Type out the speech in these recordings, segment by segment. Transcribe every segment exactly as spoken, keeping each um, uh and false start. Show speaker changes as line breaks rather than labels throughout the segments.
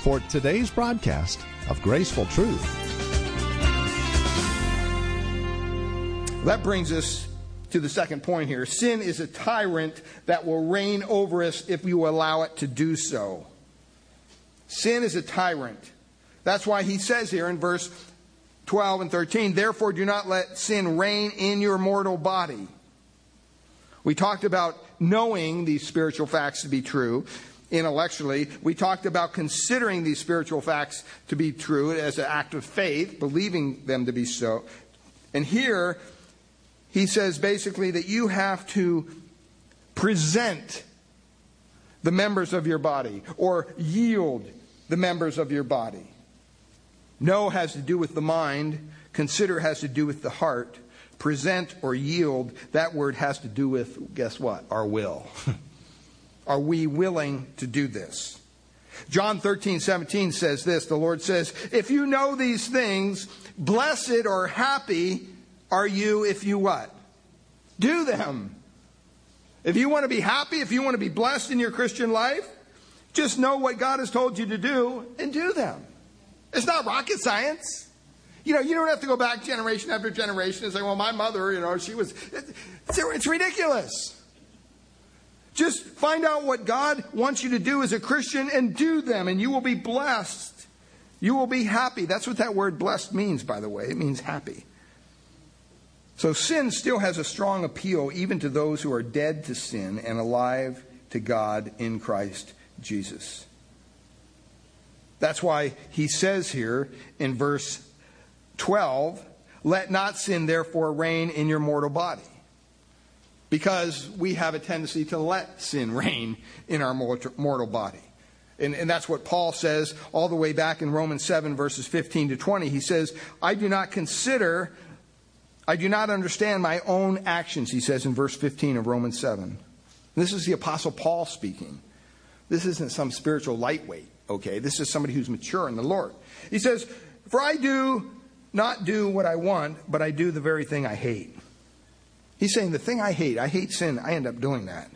for today's broadcast of Graceful Truth.
That brings us to the second point here. Sin is a tyrant that will reign over us if we will allow it to do so. Sin is a tyrant. That's why he says here in verse twelve and thirteen, therefore do not let sin reign in your mortal body. We talked about knowing these spiritual facts to be true intellectually. We talked about considering these spiritual facts to be true as an act of faith, believing them to be so. And here he says basically that you have to present the members of your body or yield the members of your body. Know has to do with the mind. Consider has to do with the heart. Present or yield, that word has to do with, guess what? Our will. Are we willing to do this? John thirteen seventeen says this. The Lord says, if you know these things, blessed or happy are you if you what? Do them. If you want to be happy, if you want to be blessed in your Christian life, just know what God has told you to do and do them. It's not rocket science. You know, you don't have to go back generation after generation and say, well, my mother, you know, she was... It's, it's ridiculous. Just find out what God wants you to do as a Christian and do them, and you will be blessed. You will be happy. That's what that word blessed means, by the way. It means happy. So sin still has a strong appeal even to those who are dead to sin and alive to God in Christ Jesus. That's why he says here in verse twelve, let not sin therefore reign in your mortal body. Because we have a tendency to let sin reign in our mortal body. And, and that's what Paul says all the way back in Romans seven verses fifteen to twenty. He says, I do not consider, I do not understand my own actions, he says in verse fifteen of Romans seven. This is the Apostle Paul speaking. This isn't some spiritual lightweight, okay? This is somebody who's mature in the Lord. He says, for I do not do what I want, but I do the very thing I hate. He's saying the thing I hate, I hate sin, I end up doing that.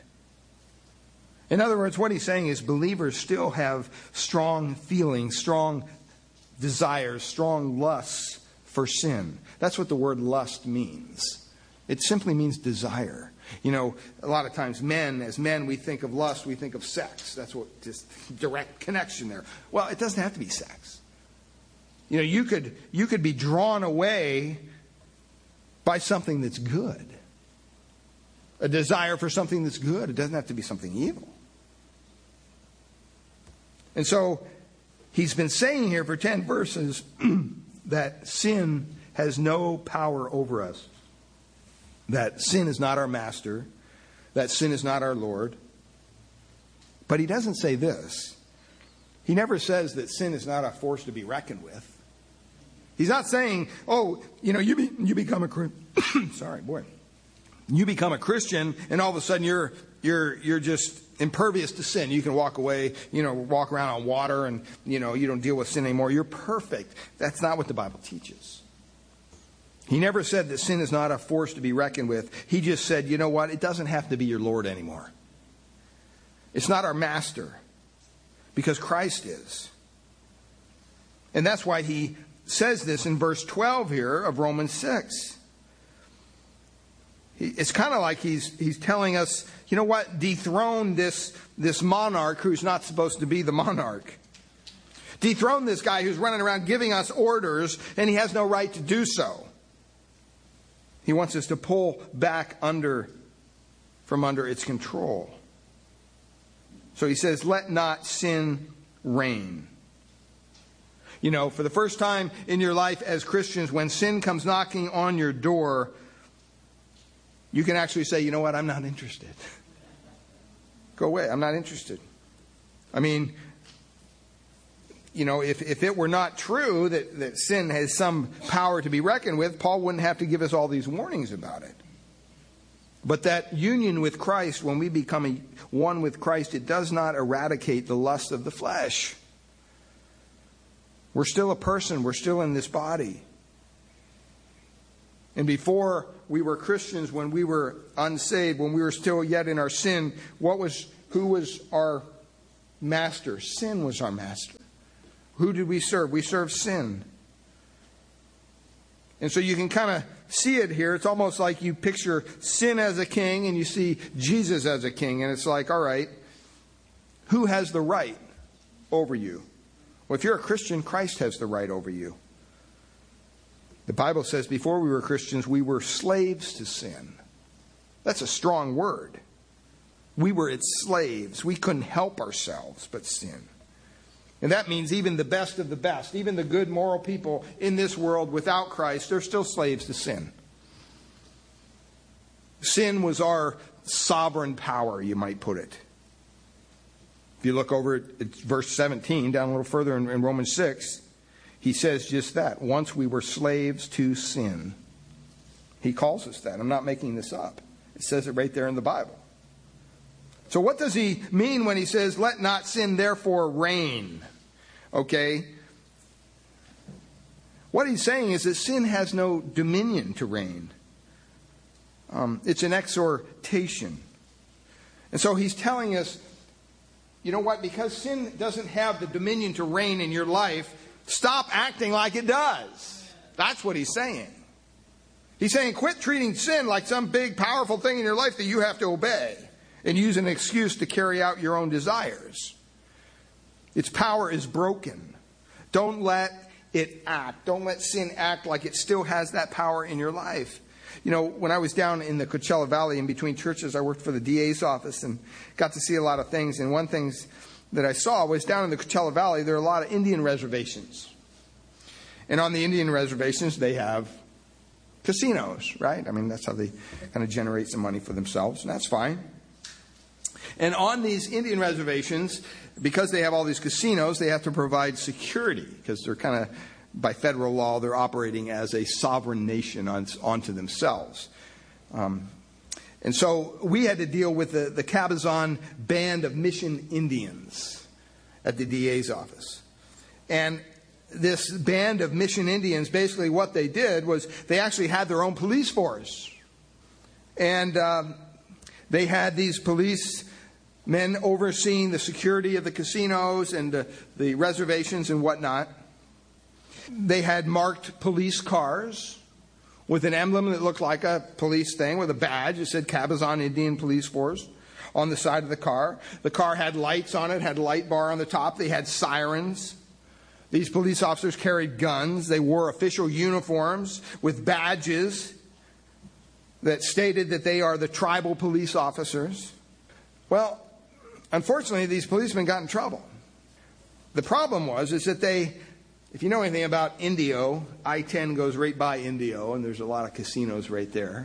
In other words, what he's saying is believers still have strong feelings, strong desires, strong lusts for sin. That's what the word lust means. It simply means desire. You know, a lot of times men, as men, we think of lust, we think of sex. That's what, just direct connection there. Well, it doesn't have to be sex. You know, you could you could be drawn away by something that's good. A desire for something that's good. It doesn't have to be something evil. And so he's been saying here for ten verses that sin has no power over us. That sin is not our master. That sin is not our Lord. But he doesn't say this. He never says that sin is not a force to be reckoned with. He's not saying, oh, you know, you be, you become a sorry, boy, you become a Christian, and all of a sudden you're you're you're just impervious to sin. You can walk away, you know, walk around on water, and you know you don't deal with sin anymore. You're perfect. That's not what the Bible teaches. He never said that sin is not a force to be reckoned with. He just said, you know what? It doesn't have to be your Lord anymore. It's not our master, because Christ is, and that's why he says this in verse twelve here of Romans six. It's kind of like he's he's telling us, you know what, dethrone this, this monarch who's not supposed to be the monarch. Dethrone this guy who's running around giving us orders, and he has no right to do so. He wants us to pull back under from under its control. So he says, let not sin reign. You know, for the first time in your life as Christians, when sin comes knocking on your door, you can actually say, you know what, I'm not interested. Go away, I'm not interested. I mean, you know, if, if it were not true that, that sin has some power to be reckoned with, Paul wouldn't have to give us all these warnings about it. But that union with Christ, when we become a, one with Christ, it does not eradicate the lust of the flesh. We're still a person. We're still in this body. And before we were Christians, when we were unsaved, when we were still yet in our sin, what was, who was our master? Sin was our master. Who did we serve? We serve sin. And so you can kind of see it here. It's almost like you picture sin as a king and you see Jesus as a king. And it's like, all right, who has the right over you? Well, if you're a Christian, Christ has the right over you. The Bible says before we were Christians, we were slaves to sin. That's a strong word. We were its slaves. We couldn't help ourselves but sin. And that means even the best of the best, even the good moral people in this world without Christ, they're still slaves to sin. Sin was our sovereign power, you might put it. If you look over at verse seventeen, down a little further in, in Romans six, he says just that. Once we were slaves to sin. He calls us that. I'm not making this up. It says it right there in the Bible. So what does he mean when he says, let not sin therefore reign? Okay. What he's saying is that sin has no dominion to reign. Um, it's an exhortation. And so he's telling us, you know what? Because sin doesn't have the dominion to reign in your life, stop acting like it does. That's what he's saying. He's saying quit treating sin like some big, powerful thing in your life that you have to obey and use an excuse to carry out your own desires. Its power is broken. Don't let it act. Don't let sin act like it still has that power in your life. You know, when I was down in the Coachella Valley in between churches, I worked for the D A's office and got to see a lot of things. And one thing that I saw was down in the Coachella Valley, there are a lot of Indian reservations. And on the Indian reservations, they have casinos, right? I mean, that's how they kind of generate some money for themselves, and that's fine. And on these Indian reservations, because they have all these casinos, they have to provide security because they're kind of, by federal law, they're operating as a sovereign nation on, onto themselves. Um, and so we had to deal with the, the Cabazon Band of Mission Indians at the D A's office. And this band of Mission Indians, basically what they did was they actually had their own police force. And um, they had these police men overseeing the security of the casinos and uh, the reservations and whatnot. They had marked police cars with an emblem that looked like a police thing with a badge. It said Cabazon Indian Police Force on the side of the car. The car had lights on it, had a light bar on the top. They had sirens. These police officers carried guns. They wore official uniforms with badges that stated that they are the tribal police officers. Well, unfortunately, these policemen got in trouble. The problem was is that they, if you know anything about Indio, I ten goes right by Indio, and there's a lot of casinos right there.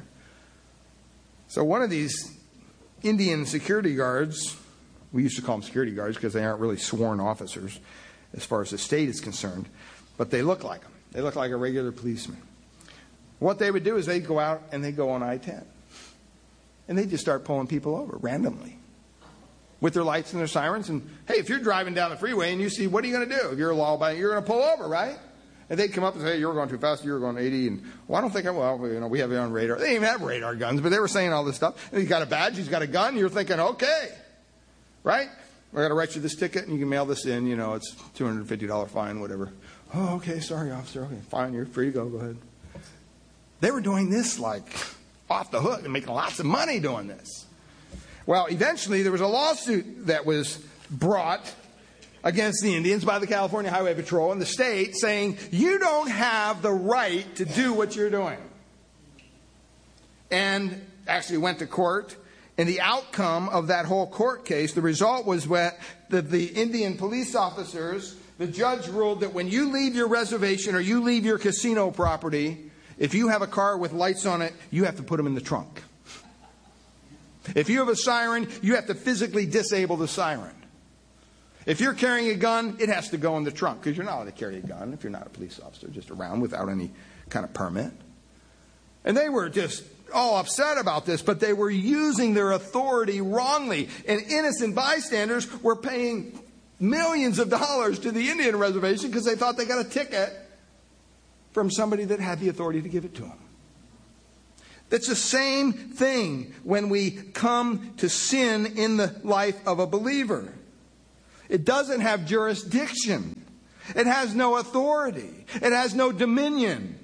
So one of these Indian security guards, we used to call them security guards because they aren't really sworn officers as far as the state is concerned, but they look like them. They look like a regular policeman. What they would do is they'd go out and they'd go on I ten. And they'd just start pulling people over randomly with their lights and their sirens. And, hey, if you're driving down the freeway and you see, what are you going to do? If you're a law-abiding, you're going to pull over, right? And they'd come up and say, hey, you were going too fast, you were going eighty. And, well, I don't think I will. Well, you know, we have it on radar. They didn't even have radar guns, but they were saying all this stuff. And he's got a badge, he's got a gun. You're thinking, okay, right? We're going to write you this ticket, and you can mail this in. You know, it's two hundred fifty dollars fine, whatever. Oh, okay, sorry, officer. Okay, fine, you're free to go. Go ahead. They were doing this like off the hook and making lots of money doing this. Well, eventually there was a lawsuit that was brought against the Indians by the California Highway Patrol and the state saying, you don't have the right to do what you're doing. And actually went to court. And the outcome of that whole court case, the result was that the Indian police officers, the judge ruled that when you leave your reservation or you leave your casino property, if you have a car with lights on it, you have to put them in the trunk. If you have a siren, you have to physically disable the siren. If you're carrying a gun, it has to go in the trunk because you're not allowed to carry a gun if you're not a police officer, just around without any kind of permit. And they were just all upset about this, but they were using their authority wrongly. And innocent bystanders were paying millions of dollars to the Indian reservation because they thought they got a ticket from somebody that had the authority to give it to them. It's the same thing when we come to sin in the life of a believer. It doesn't have jurisdiction. It has no authority. It has no dominion.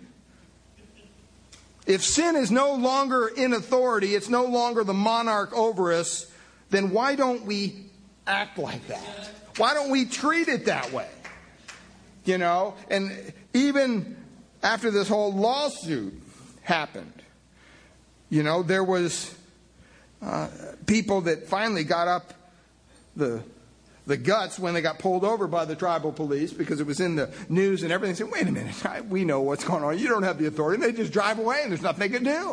If sin is no longer in authority, it's no longer the monarch over us, then why don't we act like that? Why don't we treat it that way? You know, and even after this whole lawsuit happened, you know, there was uh, people that finally got up the the guts when they got pulled over by the tribal police because it was in the news and everything. Said, wait a minute, I, we know what's going on. You don't have the authority. And they just drive away and there's nothing they can do.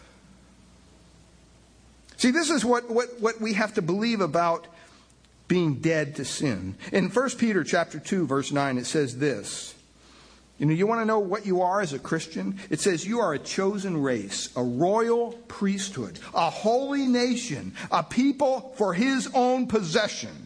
See, this is what, what, what we have to believe about being dead to sin. In First Peter chapter two, verse nine, it says this. You know, you want to know what you are as a Christian? It says you are a chosen race, a royal priesthood, a holy nation, a people for his own possession.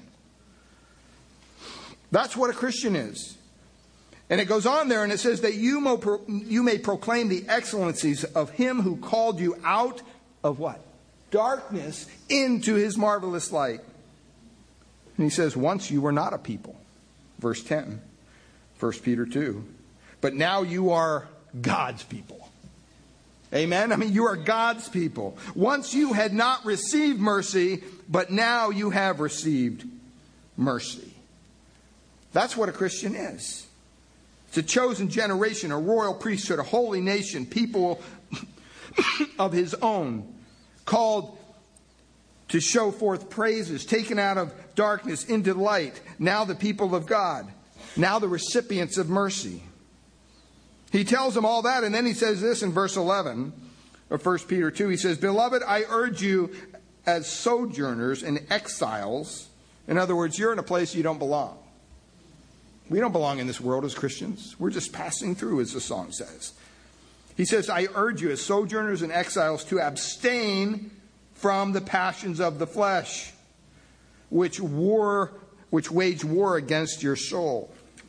That's what a Christian is. And it goes on there and it says that you may, pro- you may proclaim the excellencies of him who called you out of what? Darkness into his marvelous light. And he says, once you were not a people. Verse ten, First Peter two. But now you are God's people. Amen? I mean, you are God's people. Once you had not received mercy, but now you have received mercy. That's what a Christian is. It's a chosen generation, a royal priesthood, a holy nation, people of his own, called to show forth praises, taken out of darkness into light, now the people of God, now the recipients of mercy. He tells them all that, and then he says this in verse eleven of First Peter two. He says, Beloved, I urge you as sojourners and exiles. In other words, you're in a place you don't belong. We don't belong in this world as Christians. We're just passing through, as the song says. He says, I urge you as sojourners and exiles to abstain from the passions of the flesh, which war, which wage war against your soul.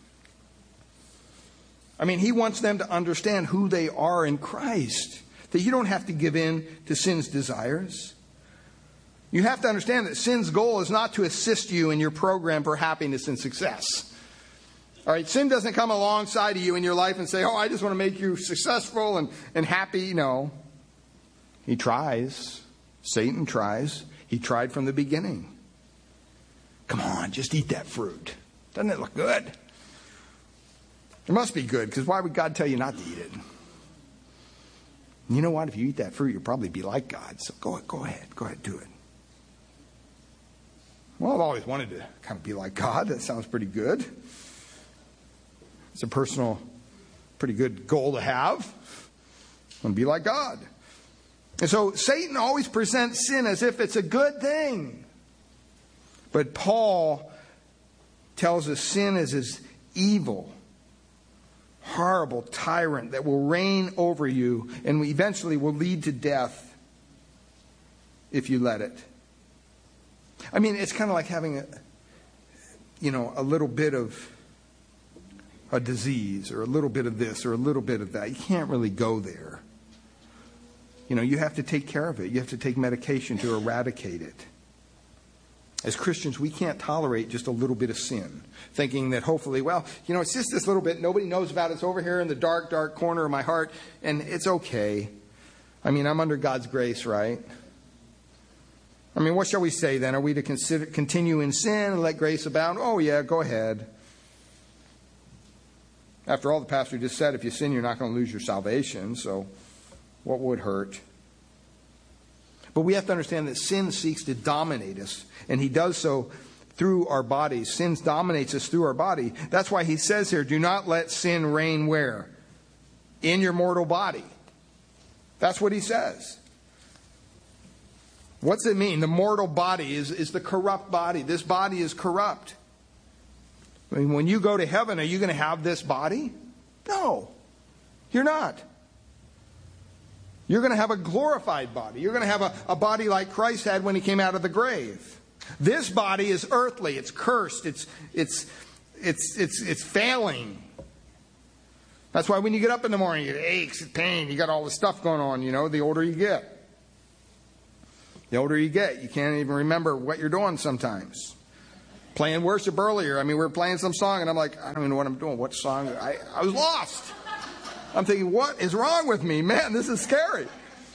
I mean, he wants them to understand who they are in Christ. That you don't have to give in to sin's desires. You have to understand that sin's goal is not to assist you in your program for happiness and success. All right, sin doesn't come alongside of you in your life and say, oh, I just want to make you successful and, and happy. No. He tries. Satan tries. He tried from the beginning. Come on, just eat that fruit. Doesn't it look good? It must be good, because why would God tell you not to eat it? You know what? If you eat that fruit, you'll probably be like God. So go, go ahead. Go ahead, do it. Well, I've always wanted to kind of be like God. That sounds pretty good. It's a personal, pretty good goal to have. I want to be like God. And so Satan always presents sin as if it's a good thing. But Paul tells us sin is this evil, horrible tyrant that will reign over you and eventually will lead to death if you let it. I mean, it's kind of like having a, you know, a little bit of a disease or a little bit of this or a little bit of that. You can't really go there. You know, you have to take care of it. You have to take medication to eradicate it. As Christians, we can't tolerate just a little bit of sin, thinking that hopefully, well, you know, it's just this little bit. Nobody knows about it. It's over here in the dark, dark corner of my heart, and it's okay. I mean, I'm under God's grace, right? I mean, what shall we say then? Are we to consider, continue in sin and let grace abound? Oh, yeah, go ahead. After all, the pastor just said if you sin, you're not going to lose your salvation, so what would hurt? But we have to understand that sin seeks to dominate us, and he does so through our bodies. Sin dominates us through our body. That's why he says here, do not let sin reign where? In your mortal body. That's what he says. What's it mean? The mortal body is, is the corrupt body. This body is corrupt. I mean, when you go to heaven, are you going to have this body? No, you're not. You're going to have a glorified body. You're going to have a, a body like Christ had when he came out of the grave. This body is earthly. It's cursed. It's it's it's it's it's failing. That's why when you get up in the morning, you get aches and pain. You got all this stuff going on. You know, the older you get, the older you get, you can't even remember what you're doing sometimes. Playing worship earlier. I mean, we were playing some song, and I'm like, I don't even know what I'm doing. What song? I, I was lost. I'm thinking, what is wrong with me? Man, this is scary.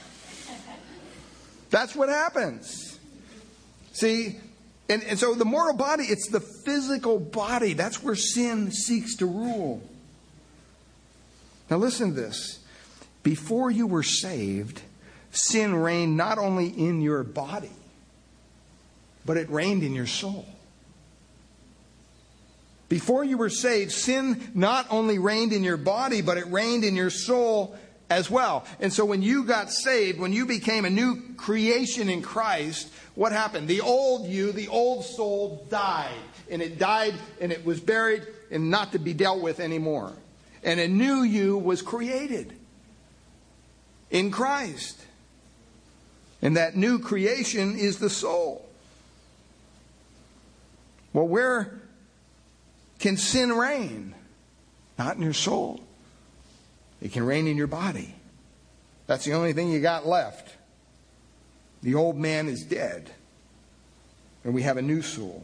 That's what happens. See, and, and so the mortal body, it's the physical body. That's where sin seeks to rule. Now listen to this. Before you were saved, sin reigned not only in your body, but it reigned in your soul. Before you were saved, sin not only reigned in your body, but it reigned in your soul as well. And so when you got saved, when you became a new creation in Christ, what happened? The old you, the old soul died. And it died and it was buried and not to be dealt with anymore. And a new you was created in Christ. And that new creation is the soul. Well, where can sin reign? Not in your soul. It can reign in your body. That's the only thing you got left. The old man is dead. And we have a new soul.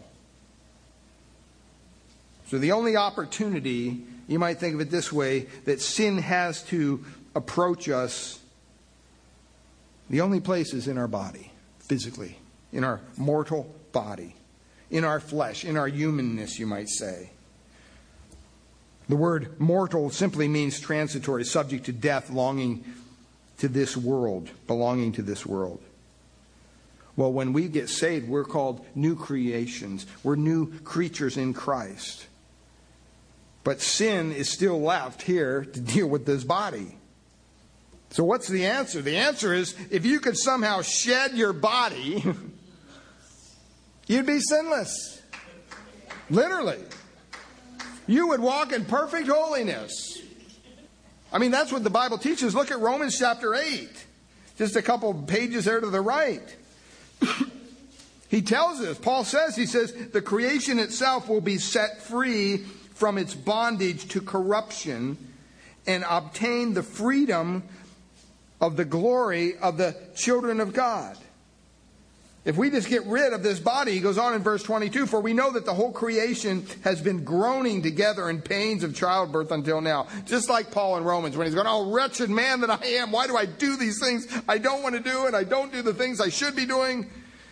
So the only opportunity, you might think of it this way, that sin has to approach us, the only place is in our body, physically, in our mortal body, in our flesh, in our humanness, you might say. The word mortal simply means transitory, subject to death, longing to this world, belonging to this world. Well, when we get saved, we're called new creations. We're new creatures in Christ. But sin is still left here to deal with this body. So what's the answer? The answer is, if you could somehow shed your body, you'd be sinless. Literally. You would walk in perfect holiness. I mean, that's what the Bible teaches. Look at Romans chapter eight. Just a couple pages there to the right. He tells us, Paul says, he says, the creation itself will be set free from its bondage to corruption and obtain the freedom of the glory of the children of God. If we just get rid of this body, he goes on in verse twenty-two, for we know that the whole creation has been groaning together in pains of childbirth until now. Just like Paul in Romans when he's going, oh, wretched man that I am, why do I do these things I don't want to do, and I don't do the things I should be doing?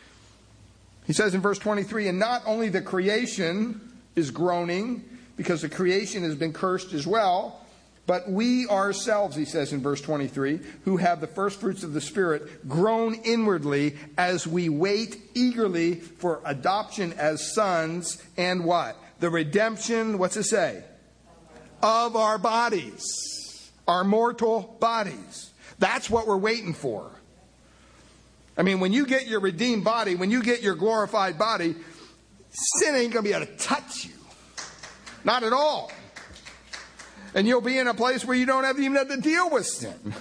He says in verse twenty-three, and not only the creation is groaning, because the creation has been cursed as well, but we ourselves, he says in verse twenty-three, who have the first fruits of the Spirit, groan inwardly as we wait eagerly for adoption as sons, and what? The redemption, what's it say? Of our bodies. Our mortal bodies. That's what we're waiting for. I mean, when you get your redeemed body, when you get your glorified body, sin ain't going to be able to touch you. Not at all. And you'll be in a place where you don't have even have to deal with sin.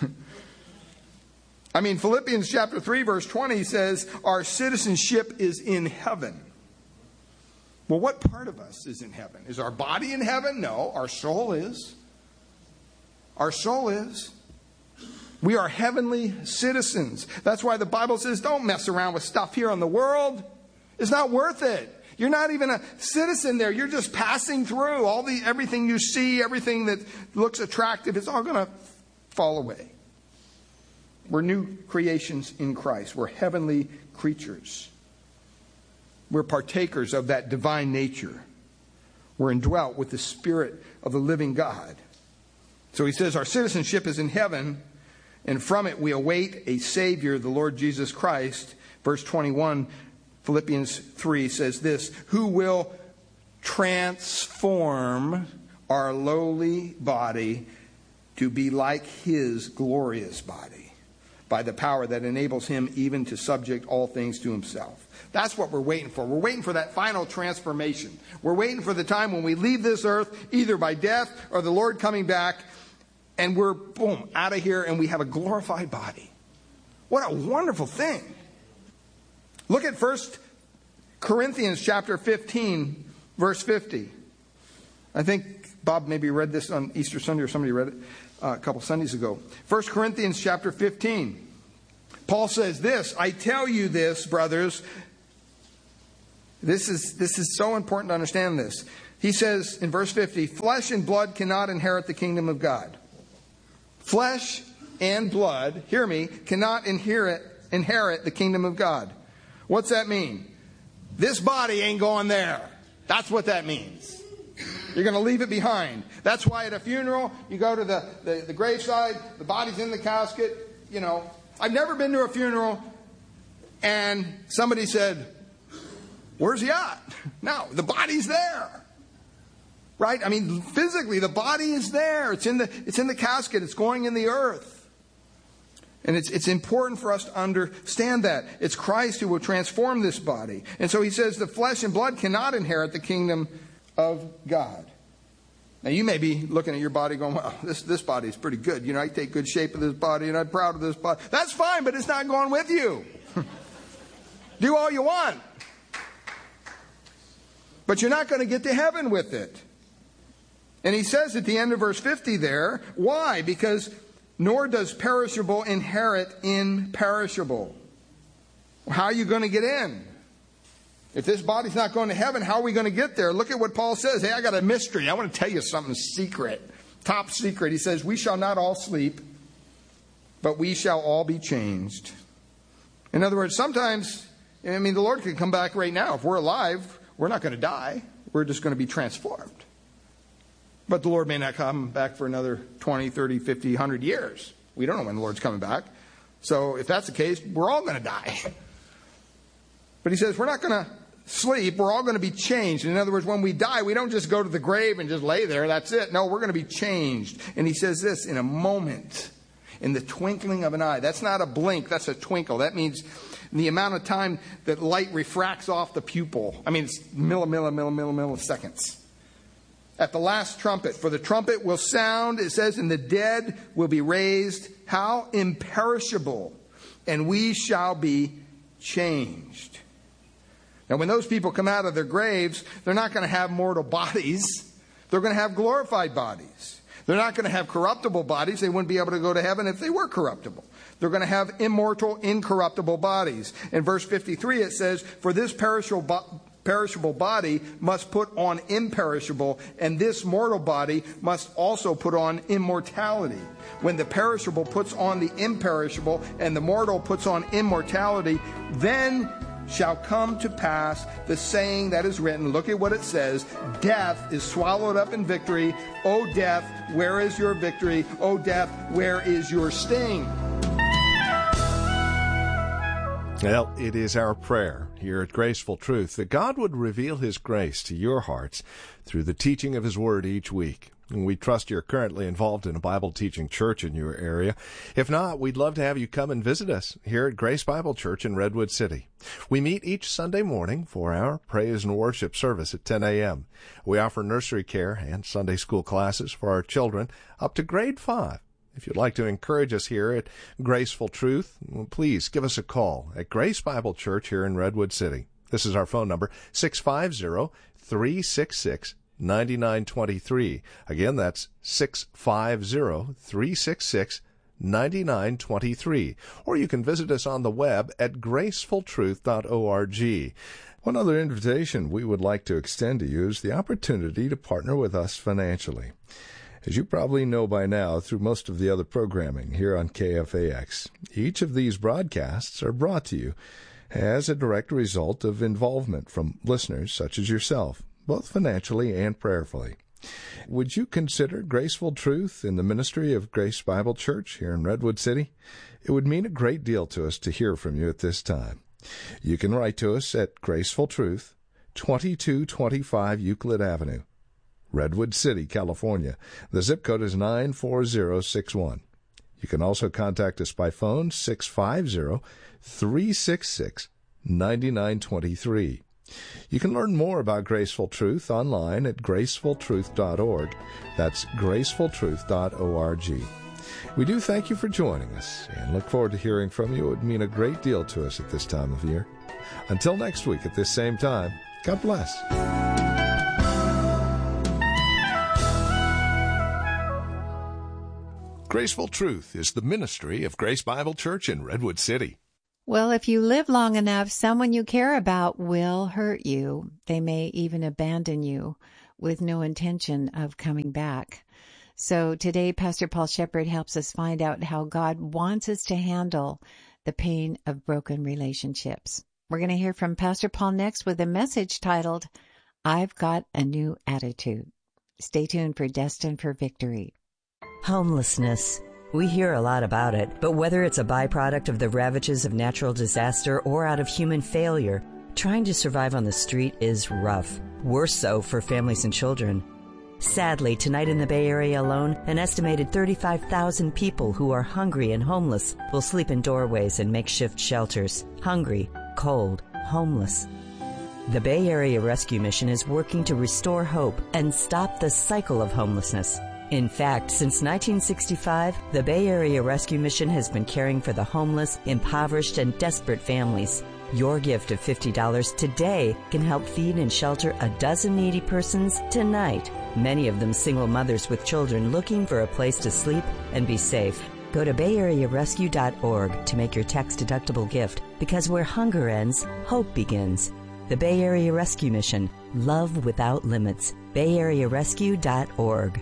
I mean, Philippians chapter three, verse twenty says, our citizenship is in heaven. Well, what part of us is in heaven? Is our body in heaven? No, our soul is. Our soul is. We are heavenly citizens. That's why the Bible says, don't mess around with stuff here on the world. It's not worth it. You're not even a citizen there. You're just passing through. All the everything you see, everything that looks attractive, it's all going to fall away. We're new creations in Christ. We're heavenly creatures. We're partakers of that divine nature. We're indwelt with the Spirit of the living God. So he says our citizenship is in heaven, and from it we await a Savior, the Lord Jesus Christ. Verse twenty-one, Philippians three says this, who will transform our lowly body to be like his glorious body by the power that enables him even to subject all things to himself. That's what we're waiting for. We're waiting for that final transformation. We're waiting for the time when we leave this earth, either by death or the Lord coming back, and we're, boom, out of here, and we have a glorified body. What a wonderful thing. Look at First Corinthians chapter fifteen, verse fifty. I think Bob maybe read this on Easter Sunday, or somebody read it uh, a couple Sundays ago. First Corinthians chapter fifteen. Paul says this, I tell you this, brothers. This is, this is so important to understand this. He says in verse fifty, flesh and blood cannot inherit the kingdom of God. Flesh and blood, hear me, cannot inherit, inherit the kingdom of God. What's that mean? This body ain't going there. That's what that means. You're going to leave it behind. That's why at a funeral, you go to the, the, the graveside, the body's in the casket. You know, I've never been to a funeral and somebody said, where's he at? No, the body's there. Right? I mean, physically, the body is there. It's in the, it's in the casket. It's going in the earth. And it's, it's important for us to understand that. It's Christ who will transform this body. And so he says the flesh and blood cannot inherit the kingdom of God. Now, you may be looking at your body going, well, this, this body is pretty good. You know, I take good shape of this body and I'm proud of this body. That's fine, but it's not going with you. Do all you want. But you're not going to get to heaven with it. And he says at the end of verse fifty there, why? Because nor does perishable inherit imperishable. How are you going to get in? If this body's not going to heaven, how are we going to get there? Look at what Paul says. Hey, I got a mystery. I want to tell you something secret. Top secret. He says, we shall not all sleep, but we shall all be changed. In other words, sometimes, I mean, the Lord could come back right now. If we're alive, we're not going to die. We're just going to be transformed. But the Lord may not come back for another twenty, thirty, fifty, one hundred years. We don't know when the Lord's coming back. So if that's the case, we're all going to die. But he says we're not going to sleep. We're all going to be changed. In other words, when we die, we don't just go to the grave and just lay there. That's it. No, we're going to be changed. And he says this, in a moment, in the twinkling of an eye. That's not a blink. That's a twinkle. That means the amount of time that light refracts off the pupil. I mean, it's milli, milli, milli, milli, milliseconds. At the last trumpet, for the trumpet will sound, it says, and the dead will be raised. How? Imperishable. And we shall be changed. Now, when those people come out of their graves, they're not going to have mortal bodies. They're going to have glorified bodies. They're not going to have corruptible bodies. They wouldn't be able to go to heaven if they were corruptible. They're going to have immortal, incorruptible bodies. In verse fifty-three, it says, for this perishable body, perishable body must put on imperishable, and this mortal body must also put on immortality. When the perishable puts on the imperishable, and the mortal puts on immortality, then shall come to pass the saying that is written. Look at what it says. Death is swallowed up in victory. O death, where is your victory? O death, where is your sting?
Well, it is our prayer here at Graceful Truth that God would reveal His grace to your hearts through the teaching of His Word each week. And we trust you're currently involved in a Bible teaching church in your area. If not, we'd love to have you come and visit us here at Grace Bible Church in Redwood City. We meet each Sunday morning for our praise and worship service at ten a.m. We offer nursery care and Sunday school classes for our children up to grade five. If you'd like to encourage us here at Graceful Truth, please give us a call at Grace Bible Church here in Redwood City. This is our phone number, six five zero, three six six, nine nine two three. Again, that's six five zero, three six six, nine nine two three. Or you can visit us on the web at graceful truth dot org. One other invitation we would like to extend to you is the opportunity to partner with us financially. As you probably know by now through most of the other programming here on K F A X, each of these broadcasts are brought to you as a direct result of involvement from listeners such as yourself, both financially and prayerfully. Would you consider Graceful Truth in the ministry of Grace Bible Church here in Redwood City? It would mean a great deal to us to hear from you at this time. You can write to us at Graceful Truth, twenty-two twenty-five Euclid Avenue, Redwood City, California. The zip code is nine four zero six one. You can also contact us by phone, six five zero, three six six, nine nine two three. You can learn more about Graceful Truth online at graceful truth dot org. That's graceful truth dot org. We do thank you for joining us and look forward to hearing from you. It would mean a great deal to us at this time of year. Until next week at this same time, God bless. Graceful Truth is the ministry of Grace Bible Church in Redwood City.
Well, if you live long enough, someone you care about will hurt you. They may even abandon you with no intention of coming back. So today, Pastor Paul Shepherd helps us find out how God wants us to handle the pain of broken relationships. We're going to hear from Pastor Paul next with a message titled, I've Got a New Attitude. Stay tuned for Destined for Victory.
Homelessness. We hear a lot about it, but whether it's a byproduct of the ravages of natural disaster or out of human failure, trying to survive on the street is rough. Worse so for families and children. Sadly, tonight in the Bay Area alone, an estimated thirty-five thousand people who are hungry and homeless will sleep in doorways and makeshift shelters. Hungry, cold, homeless. The Bay Area Rescue Mission is working to restore hope and stop the cycle of homelessness. In fact, since nineteen sixty-five, the Bay Area Rescue Mission has been caring for the homeless, impoverished, and desperate families. Your gift of fifty dollars today can help feed and shelter a dozen needy persons tonight, many of them single mothers with children looking for a place to sleep and be safe. Go to bay area rescue dot org to make your tax-deductible gift, because where hunger ends, hope begins. The Bay Area Rescue Mission. Love without limits. bay area rescue dot org.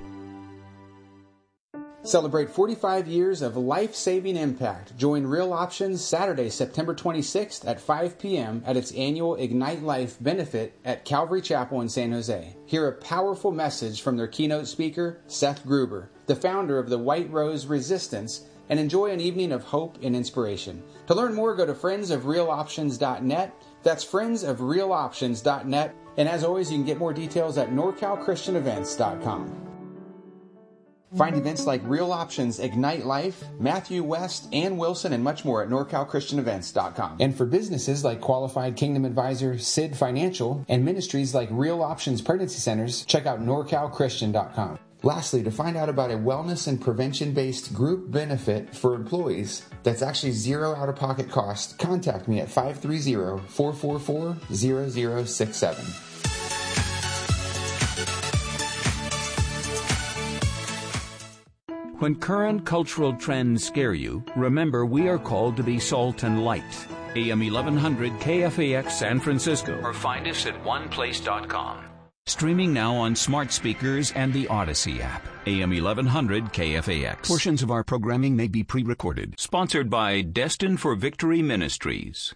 Celebrate forty-five years of life-saving impact. Join Real Options Saturday, September twenty-sixth at five p.m. at its annual Ignite Life benefit at Calvary Chapel in San Jose. Hear a powerful message from their keynote speaker, Seth Gruber, the founder of the White Rose Resistance, and enjoy an evening of hope and inspiration. To learn more, go to friends of real options dot net. That's friends of real options dot net. And as always, you can get more details at nor cal christian events dot com. Find events like Real Options, Ignite Life, Matthew West, Ann Wilson, and much more at nor cal christian events dot com. And for businesses like Qualified Kingdom Advisor, S I D Financial, and ministries like Real Options Pregnancy Centers, check out nor cal christian dot com. Lastly, to find out about a wellness and prevention-based group benefit for employees that's actually zero out-of-pocket cost, contact me at five three zero, four four four, zero zero six seven.
When current cultural trends scare you, remember we are called to be salt and light. A M eleven hundred K F A X San Francisco, or find us at one place dot com. Streaming now on smart speakers and the Odyssey app. A M eleven hundred K F A X. Portions of our programming may be pre-recorded. Sponsored by Destined for Victory Ministries.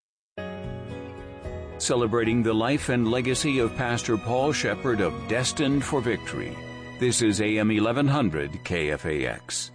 Celebrating the life and legacy of Pastor Paul Shepherd of Destined for Victory. This is A M eleven hundred K F A X.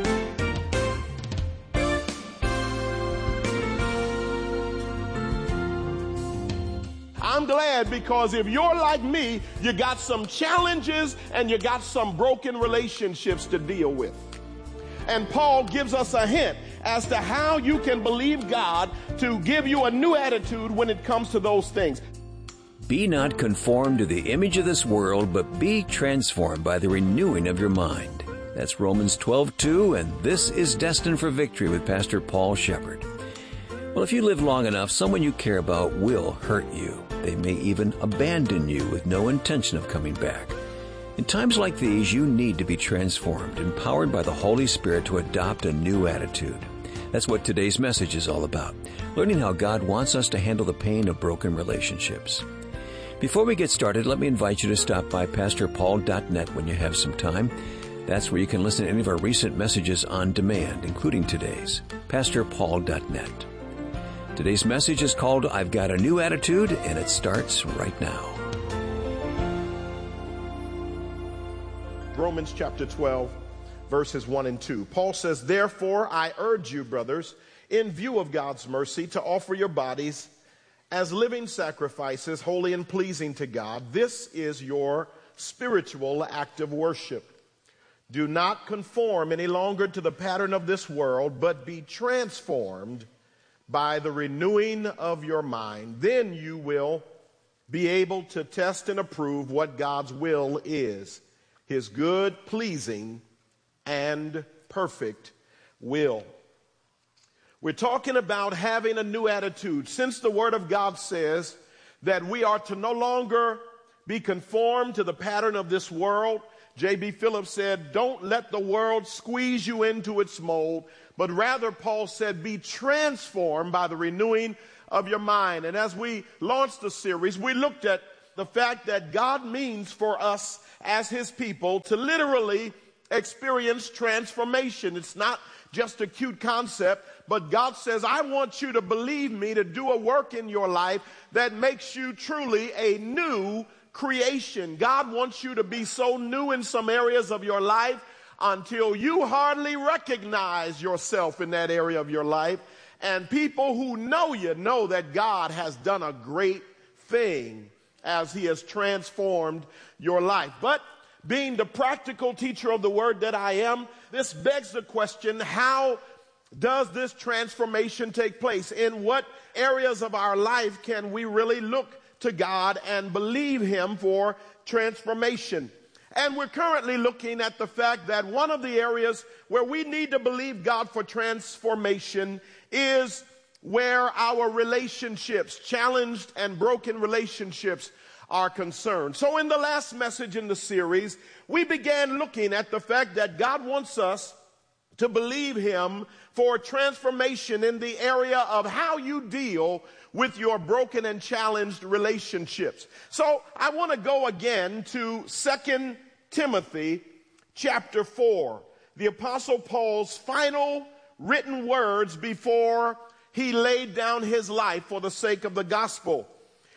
I'm glad, because if you're like me, you got some challenges and you got some broken relationships to deal with. And Paul gives us a hint as to how you can believe God to give you a new attitude when it comes to those things.
Be not conformed to the image of this world, but be transformed by the renewing of your mind. That's Romans twelve two, and this is Destined for Victory with Pastor Paul Shepherd. Well, if you live long enough, someone you care about will hurt you. They may even abandon you with no intention of coming back. In times like these, you need to be transformed, empowered by the Holy Spirit to adopt a new attitude. That's what today's message is all about, learning how God wants us to handle the pain of broken relationships. Before we get started, let me invite you to stop by pastor paul dot net when you have some time. That's where you can listen to any of our recent messages on demand, including today's. pastor paul dot net. Today's message is called I've Got a New Attitude, and it starts right now.
Romans chapter twelve, verses one and two. Paul says, "Therefore I urge you, brothers, in view of God's mercy, to offer your bodies as living sacrifices, holy and pleasing to God. This is your spiritual act of worship. Do not conform any longer to the pattern of this world, but be transformed by the renewing of your mind. Then you will be able to test and approve what God's will is, his good, pleasing, and perfect will." We're talking about having a new attitude. Since the Word of God says that we are to no longer be conformed to the pattern of this world, J B Phillips said, don't let the world squeeze you into its mold, but rather, Paul said, be transformed by the renewing of your mind. And as we launched the series, we looked at the fact that God means for us as his people to literally experience transformation. It's not just a cute concept, but God says, I want you to believe me, to do a work in your life that makes you truly a new creation. God wants you to be so new in some areas of your life until you hardly recognize yourself in that area of your life. And people who know you know that God has done a great thing as he has transformed your life. But being the practical teacher of the word that I am, this begs the question, how does this transformation take place? In what areas of our life can we really look to God and believe him for transformation? And we're currently looking at the fact that one of the areas where we need to believe God for transformation is where our relationships, challenged and broken relationships, are concerned. So in the last message in the series, we began looking at the fact that God wants us to believe him for transformation in the area of how you deal with your broken and challenged relationships. So I want to go again to Second Timothy chapter four, the Apostle Paul's final written words before he laid down his life for the sake of the gospel.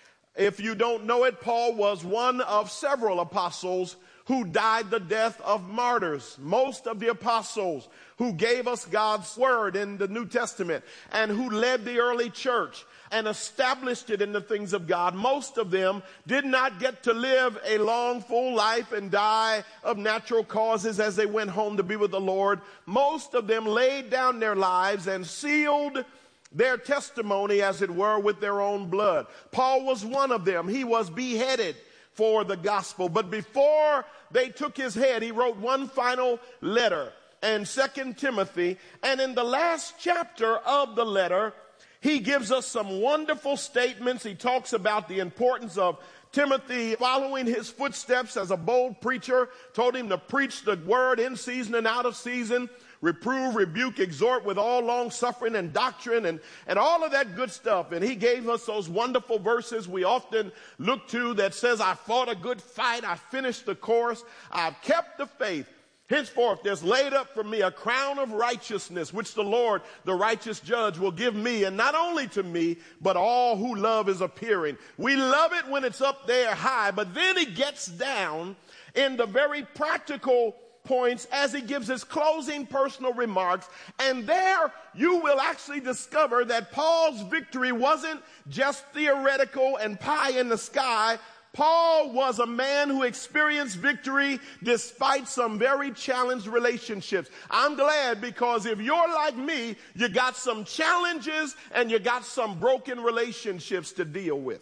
If you don't know it, Paul was one of several apostles who died the death of martyrs. Most of the apostles who gave us God's word in the New Testament and who led the early church and established it in the things of God, most of them did not get to live a long, full life and die of natural causes as they went home to be with the Lord. Most of them laid down their lives and sealed their testimony, as it were, with their own blood. Paul was one of them. He was beheaded for the gospel. But before they took his head, he wrote one final letter in Second Timothy. And in the last chapter of the letter, he gives us some wonderful statements. He talks about the importance of Timothy following his footsteps as a bold preacher, told him to preach the word in season and out of season, reprove, rebuke, exhort with all long suffering and doctrine and, and all of that good stuff. And he gave us those wonderful verses we often look to that says, I fought a good fight, I finished the course, I've kept the faith. Henceforth, there's laid up for me a crown of righteousness, which the Lord, the righteous judge, will give me, and not only to me, but all who love is appearing. We love it when it's up there high, but then he gets down in the very practical points as he gives his closing personal remarks. And there you will actually discover that Paul's victory wasn't just theoretical and pie in the sky. Paul was a man who experienced victory despite some very challenged relationships. I'm glad, because if you're like me, you got some challenges and you got some broken relationships to deal with.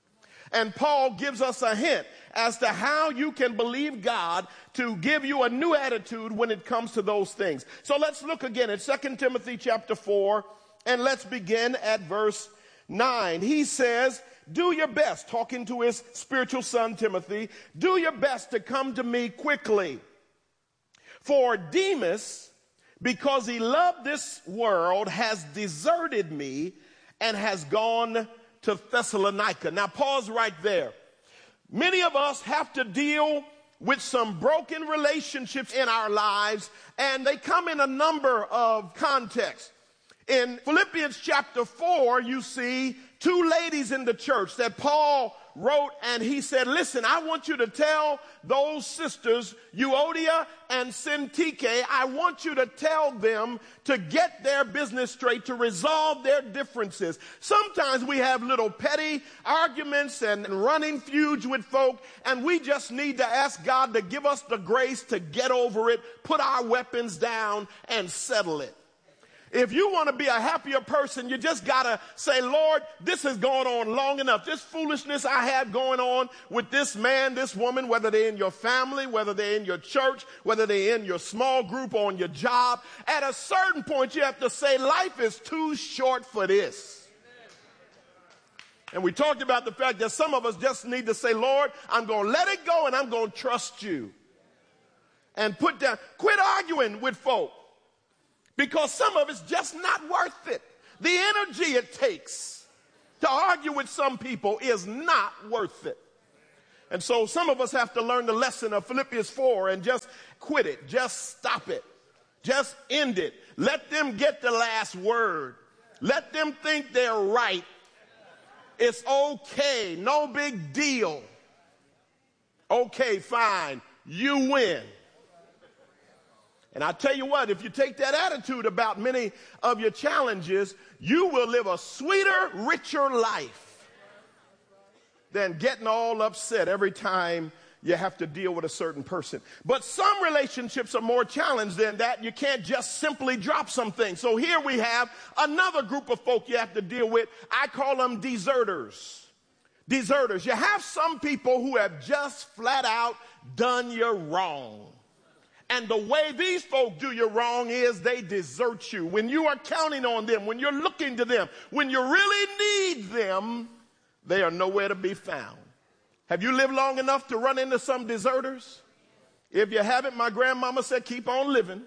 And Paul gives us a hint as to how you can believe God to give you a new attitude when it comes to those things. So let's look again at Second Timothy chapter four, and let's begin at verse nine. He says, do your best, talking to his spiritual son Timothy, do your best to come to me quickly. For Demas, because he loved this world, has deserted me and has gone to Thessalonica. Now pause right there. Many of us have to deal with some broken relationships in our lives, and they come in a number of contexts. In Philippians chapter four, you see two ladies in the church that Paul wrote, and he said, listen, I want you to tell those sisters, Euodia and Syntyche, I want you to tell them to get their business straight, to resolve their differences. Sometimes we have little petty arguments and running feuds with folk, and we just need to ask God to give us the grace to get over it, put our weapons down, and settle it. If you want to be a happier person, you just got to say, Lord, this has gone on long enough. This foolishness I have going on with this man, this woman, whether they're in your family, whether they're in your church, whether they're in your small group or on your job. At a certain point, you have to say, life is too short for this. And we talked about the fact that some of us just need to say, Lord, I'm going to let it go and I'm going to trust you. and put down. Quit arguing with folk, because some of it's just not worth it. The energy it takes to argue with some people is not worth it. And so some of us have to learn the lesson of Philippians four and just quit it. Just stop it. Just end it. Let them get the last word. Let them think they're right. It's okay. No big deal. Okay, fine. You win. And I tell you what, if you take that attitude about many of your challenges, you will live a sweeter, richer life than getting all upset every time you have to deal with a certain person. But some relationships are more challenged than that. You can't just simply drop some things. So here we have another group of folk you have to deal with. I call them deserters. Deserters. You have some people who have just flat out done you wrong. And the way these folk do you wrong is they desert you. When you are counting on them, when you're looking to them, when you really need them, they are nowhere to be found. Have you lived long enough to run into some deserters? If you haven't, my grandmama said, keep on living.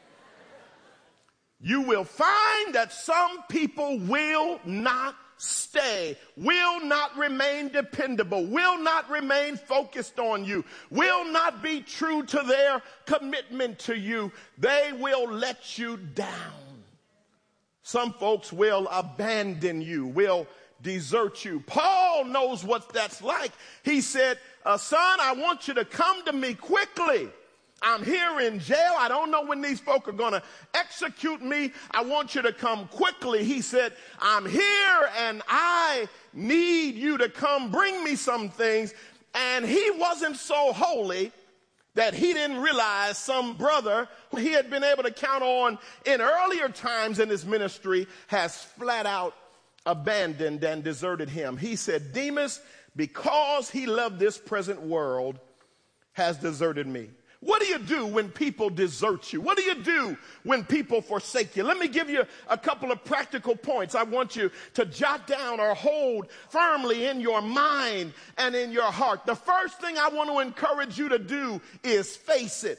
You will find that some people will not stay, will not remain dependable, will not remain focused on you, will not be true to their commitment to you. They will let you down. Some folks will abandon you, will desert you. Paul knows what that's like. He said, uh, son, I want you to come to me quickly. I'm here in jail. I don't know when these folk are going to execute me. I want you to come quickly. He said, I'm here and I need you to come bring me some things. And he wasn't so holy that he didn't realize some brother who he had been able to count on in earlier times in his ministry has flat out abandoned and deserted him. He said, Demas, because he loved this present world, has deserted me. What do you do when people desert you? What do you do when people forsake you? Let me give you a couple of practical points I want you to jot down or hold firmly in your mind and in your heart. The first thing I want to encourage you to do is face it.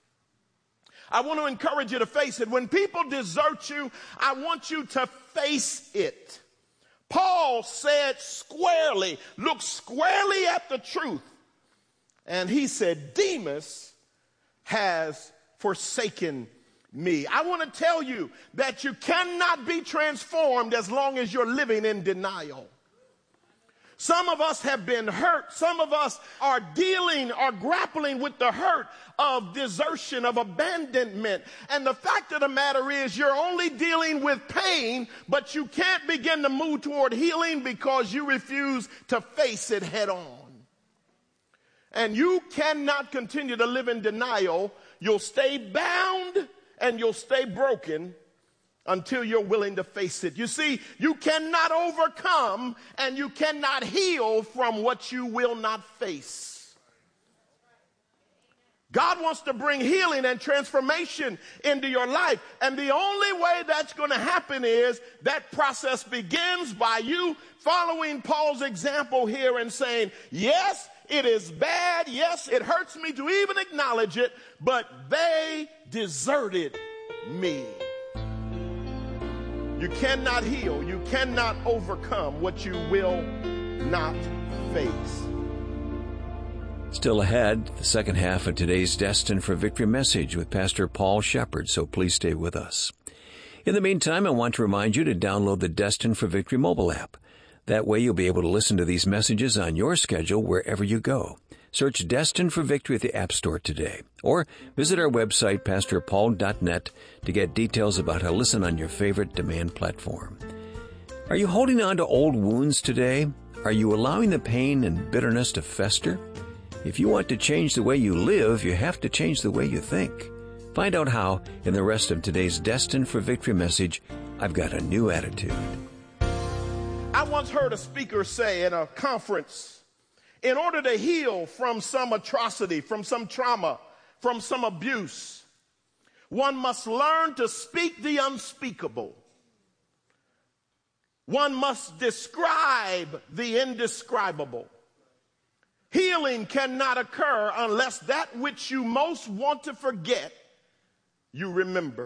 I want to encourage you to face it. When people desert you, I want you to face it. Paul said squarely, look squarely at the truth. And he said, Demas has forsaken me. I want to tell you that you cannot be transformed as long as you're living in denial. Some of us have been hurt. Some of us are dealing or grappling with the hurt of desertion, of abandonment. And the fact of the matter is you're only dealing with pain, but you can't begin to move toward healing because you refuse to face it head on. And you cannot continue to live in denial. You'll stay bound and you'll stay broken until you're willing to face it. You see, you cannot overcome and you cannot heal from what you will not face. God wants to bring healing and transformation into your life. And the only way that's going to happen is that process begins by you following Paul's example here and saying, yes, it is bad. Yes, it hurts me to even acknowledge it, but they deserted me. You cannot heal. You cannot overcome what you will not face.
Still ahead, the second half of today's Destined for Victory message with Pastor Paul Shepard, so please stay with us. In the meantime, I want to remind you to download the Destined for Victory mobile app. That way you'll be able to listen to these messages on your schedule wherever you go. Search Destined for Victory at the App Store today. Or visit our website, pastor paul dot net, to get details about how to listen on your favorite demand platform. Are you holding on to old wounds today? Are you allowing the pain and bitterness to fester? If you want to change the way you live, you have to change the way you think. Find out how in the rest of today's Destined for Victory message, I've Got a New Attitude.
I once heard a speaker say in a conference, in order to heal from some atrocity, from some trauma, from some abuse, one must learn to speak the unspeakable. One must describe the indescribable. Healing cannot occur unless that which you most want to forget, you remember.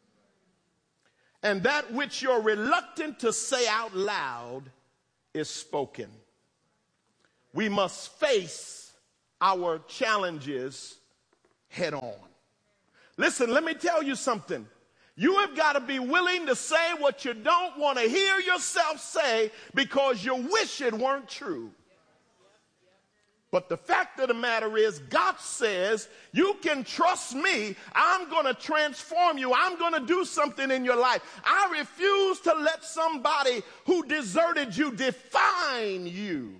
And that which you're reluctant to say out loud is spoken. We must face our challenges head on. Listen, let me tell you something. You have got to be willing to say what you don't want to hear yourself say because you wish it weren't true. But the fact of the matter is, God says, you can trust me. I'm going to transform you. I'm going to do something in your life. I refuse to let somebody who deserted you define you.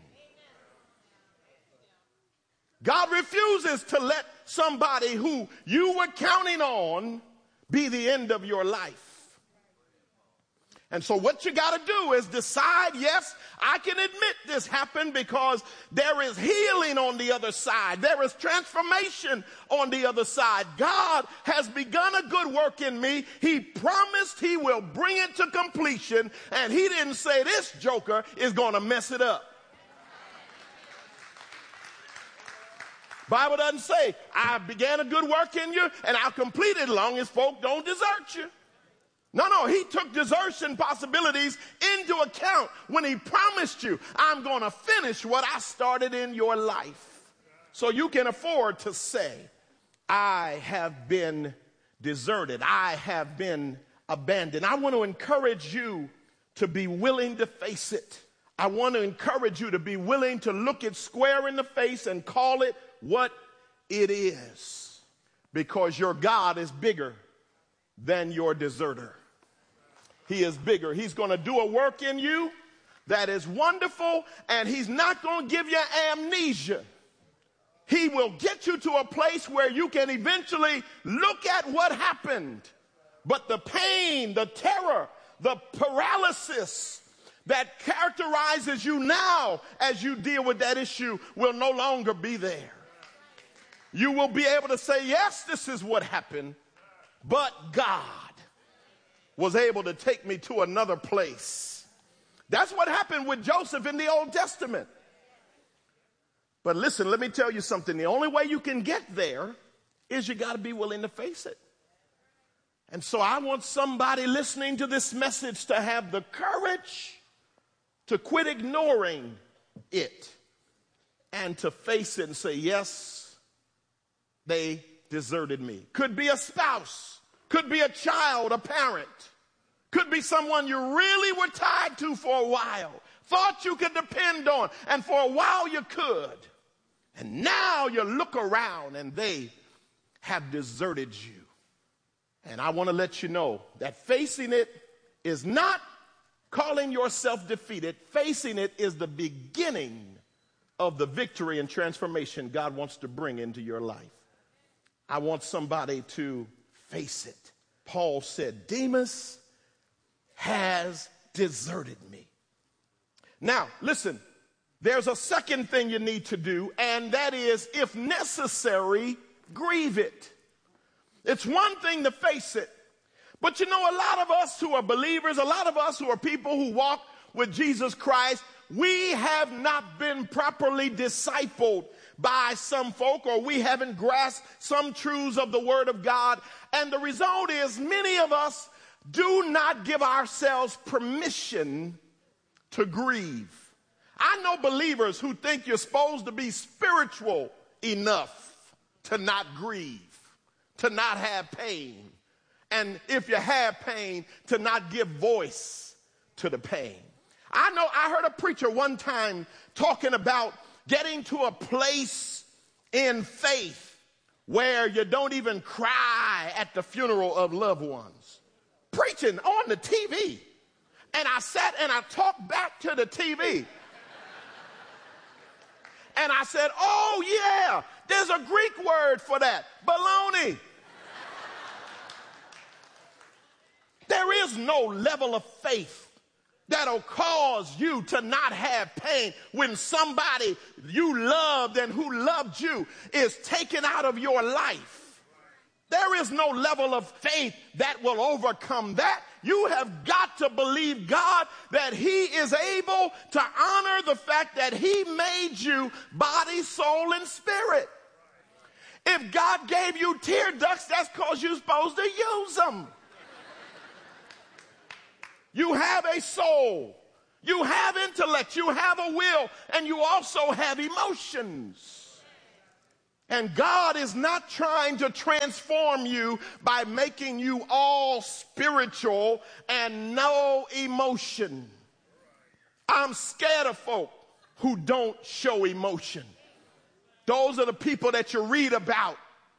God refuses to let somebody who you were counting on be the end of your life. And so what you got to do is decide, yes, I can admit this happened because there is healing on the other side. There is transformation on the other side. God has begun a good work in me. He promised he will bring it to completion, and he didn't say this joker is going to mess it up. Bible doesn't say, I began a good work in you and I'll complete it as long as folk don't desert you. No, no, he took desertion possibilities into account when he promised you, I'm going to finish what I started in your life. So you can afford to say, I have been deserted. I have been abandoned. I want to encourage you to be willing to face it. I want to encourage you to be willing to look it square in the face and call it what it is, because your God is bigger than your deserter. He is bigger. He's going to do a work in you that is wonderful, and he's not going to give you amnesia. He will get you to a place where you can eventually look at what happened, but the pain, the terror, the paralysis that characterizes you now as you deal with that issue will no longer be there. You will be able to say, yes, this is what happened, but God was able to take me to another place. That's what happened with Joseph in the Old Testament. But listen, let me tell you something. The only way you can get there is you got to be willing to face it. And so I want somebody listening to this message to have the courage to quit ignoring it and to face it and say, yes, they deserted me. Could be a spouse, could be a child, a parent, could be someone you really were tied to for a while, thought you could depend on, and for a while you could. And now you look around and they have deserted you. And I want to let you know that facing it is not calling yourself defeated. Facing it is the beginning of the victory and transformation God wants to bring into your life. I want somebody to face it. Paul said, Demas has deserted me. Now, listen, there's a second thing you need to do, and that is, if necessary, grieve it. It's one thing to face it, but you know, a lot of us who are believers, a lot of us who are people who walk with Jesus Christ, we have not been properly discipled by some folk, or we haven't grasped some truths of the Word of God. And the result is many of us do not give ourselves permission to grieve. I know believers who think you're supposed to be spiritual enough to not grieve, to not have pain. And if you have pain, to not give voice to the pain. I know I heard a preacher one time talking about getting to a place in faith where you don't even cry at the funeral of loved ones. Preaching on the T V. And I sat and I talked back to the T V. And I said, oh yeah, there's a Greek word for that. Baloney. There is no level of faith that'll cause you to not have pain when somebody you loved and who loved you is taken out of your life. There is no level of faith that will overcome that. You have got to believe God that he is able to honor the fact that he made you body, soul, and spirit. If God gave you tear ducts, that's because you're supposed to use them. You have a soul. You have intellect. You have a will. And you also have emotions. And God is not trying to transform you by making you all spiritual and no emotion. I'm scared of folk who don't show emotion. Those are the people that you read about.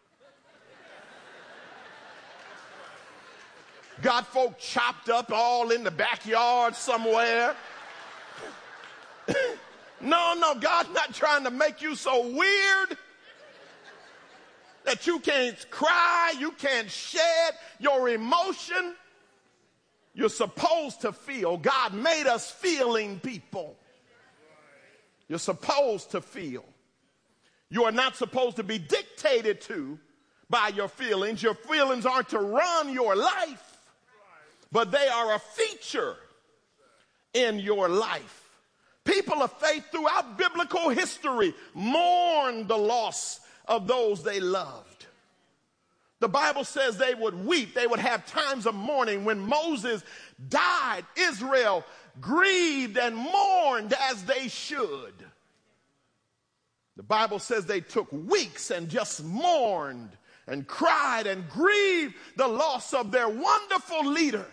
Got folk chopped up all in the backyard somewhere. No, no, God's not trying to make you so weird that you can't cry, you can't shed your emotion. You're supposed to feel. God made us feeling people. You're supposed to feel. You are not supposed to be dictated to by your feelings. Your feelings aren't to run your life, but they are a feature in your life. People of faith throughout biblical history mourn the loss of those they loved. The Bible says they would weep. They would have times of mourning. When Moses died, Israel grieved and mourned as they should. The Bible says they took weeks and just mourned and cried and grieved the loss of their wonderful leader.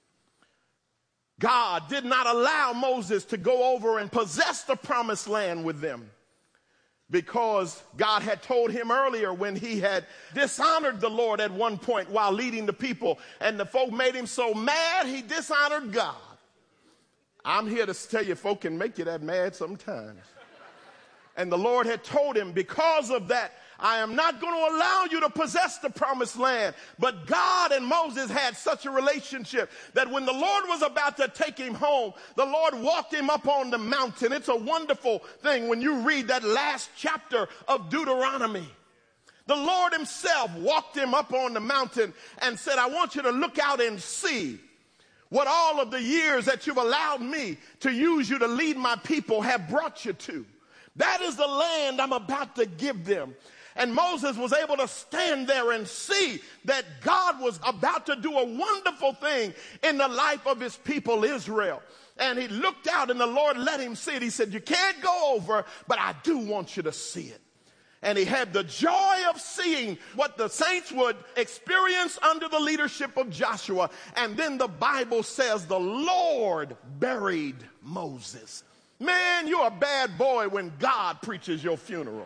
God did not allow Moses to go over and possess the promised land with them, because God had told him earlier, when he had dishonored the Lord at one point while leading the people, and the folk made him so mad he dishonored God. I'm here to tell you, folk can make you that mad sometimes. And the Lord had told him, because of that, I am not going to allow you to possess the promised land. But God and Moses had such a relationship that when the Lord was about to take him home, the Lord walked him up on the mountain. It's a wonderful thing when you read that last chapter of Deuteronomy. The Lord himself walked him up on the mountain and said, I want you to look out and see what all of the years that you've allowed me to use you to lead my people have brought you to. That is the land I'm about to give them. And Moses was able to stand there and see that God was about to do a wonderful thing in the life of his people, Israel. And he looked out and the Lord let him see it. He said, you can't go over, but I do want you to see it. And he had the joy of seeing what the saints would experience under the leadership of Joshua. And then the Bible says the Lord buried Moses. Man, you're a bad boy when God preaches your funeral.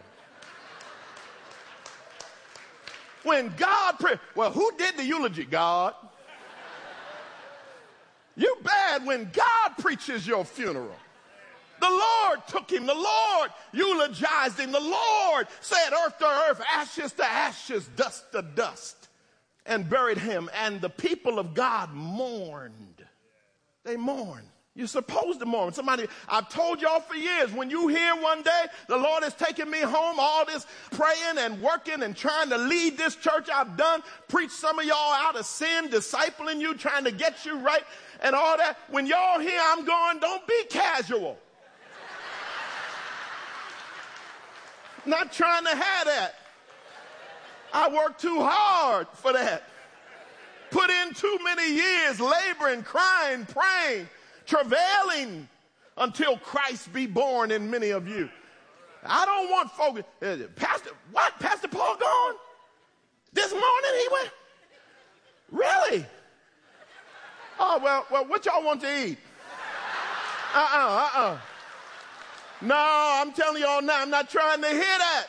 When God, pre- well, who did the eulogy? God. You bad when God preaches your funeral. The Lord took him. The Lord eulogized him. The Lord said earth to earth, ashes to ashes, dust to dust, and buried him. And the people of God mourned. They mourned. You're supposed to mourn. Somebody, I've told y'all for years, when you hear one day the Lord has taken me home, all this praying and working and trying to lead this church I've done, preach some of y'all out of sin, discipling you, trying to get you right and all that. When y'all hear I'm going, don't be casual. Not trying to have that. I worked too hard for that. Put in too many years laboring, crying, praying, travailing until Christ be born in many of you. I don't want folks, uh, Pastor, what? Pastor Paul gone? This morning he went? Really? Oh, well, well, what y'all want to eat? Uh-uh, uh-uh. No, I'm telling y'all now, I'm not trying to hear that.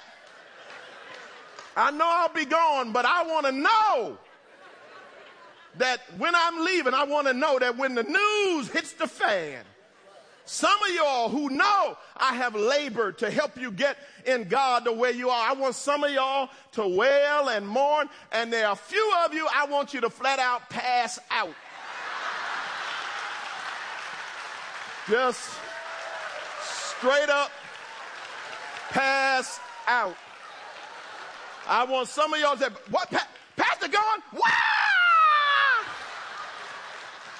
I know I'll be gone, but I want to know that when I'm leaving, I want to know that when the news hits the fan, some of y'all who know I have labored to help you get in God the way you are, I want some of y'all to wail and mourn, and there are a few of you I want you to flat out pass out. Just straight up pass out. I want some of y'all to say, what, pa- Pastor gone? Wow!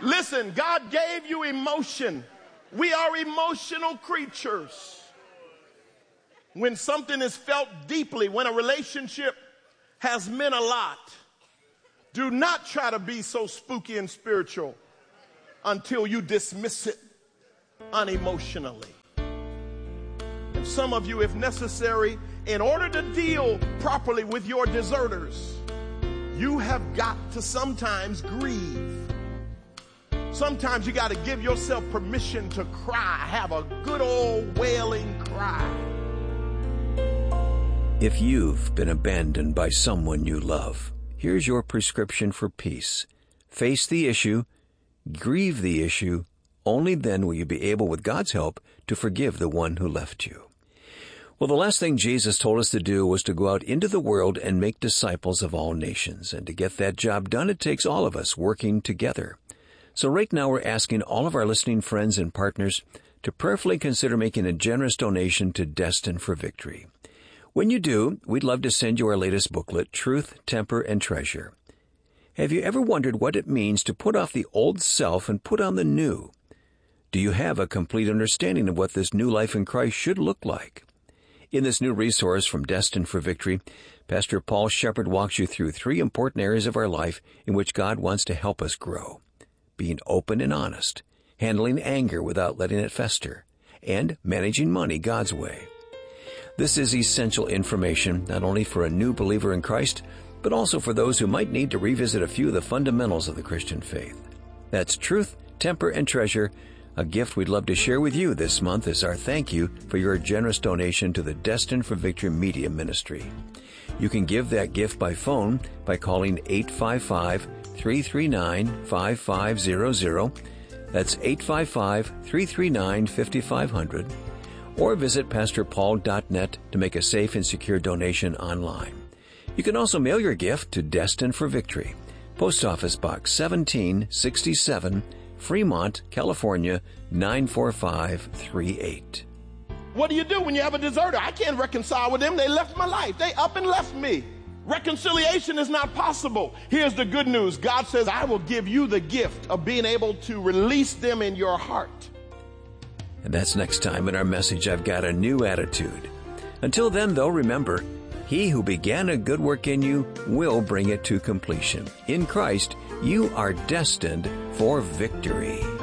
Listen, God gave you emotion. We are emotional creatures. When something is felt deeply, when a relationship has meant a lot, do not try to be so spooky and spiritual until you dismiss it unemotionally. And some of you, if necessary, in order to deal properly with your deserters, you have got to sometimes grieve. Sometimes you got to give yourself permission to cry, have a good old wailing cry.
If you've been abandoned by someone you love, here's your prescription for peace. Face the issue, grieve the issue. Only then will you be able, with God's help, to forgive the one who left you. Well, the last thing Jesus told us to do was to go out into the world and make disciples of all nations. And to get that job done, it takes all of us working together. So right now we're asking all of our listening friends and partners to prayerfully consider making a generous donation to Destined for Victory. When you do, we'd love to send you our latest booklet, Truth, Temper, and Treasure. Have you ever wondered what it means to put off the old self and put on the new? Do you have a complete understanding of what this new life in Christ should look like? In this new resource from Destined for Victory, Pastor Paul Shepard walks you through three important areas of our life in which God wants to help us grow. Being open and honest, handling anger without letting it fester, and managing money God's way. This is essential information not only for a new believer in Christ, but also for those who might need to revisit a few of the fundamentals of the Christian faith. That's Truth, Temper, and Treasure, a gift we'd love to share with you this month as our thank you for your generous donation to the Destined for Victory Media Ministry. You can give that gift by phone by calling eight five five, three three nine, five five zero zero. That's eight five five, three three nine, five five zero zero. Or visit pastor paul dot net to make a safe and secure donation online. You can also mail your gift to Destined for Victory, Post Office Box seventeen sixty-seven, Fremont, California, nine four five three eight.
What do you do when you have a deserter? I can't reconcile with them. They left my life. They up and left me. Reconciliation is not possible. Here's the good news. God says, I will give you the gift of being able to release them in your heart.
And that's next time in our message, I've Got a New Attitude. Until then, though, remember, He who began a good work in you will bring it to completion. In Christ, you are destined for victory.